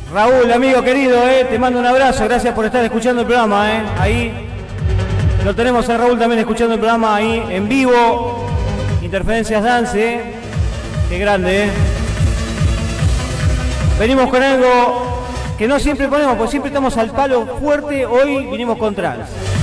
Raúl, amigo querido, te mando un abrazo, gracias por estar escuchando el programa, ahí lo tenemos a Raúl también escuchando el programa ahí en vivo, Interferencias Dance, qué grande, Venimos con algo que no siempre ponemos, porque siempre estamos al palo fuerte, hoy vinimos con trance.